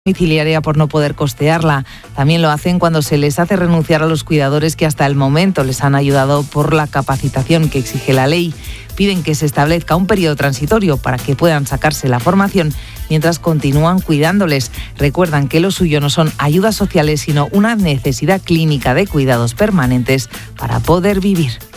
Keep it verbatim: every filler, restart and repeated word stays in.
domiciliaria por no poder costearla. También lo hacen cuando se les hace renunciar a los cuidadores que hasta el momento les han ayudado por la capacitación que exige la ley. Piden que se establezca un periodo transitorio para que puedan sacarse la formación mientras continúan cuidándoles. Recuerdan que lo suyo no son ayudas sociales, sino una necesidad clínica de cuidados permanentes para poder vivir.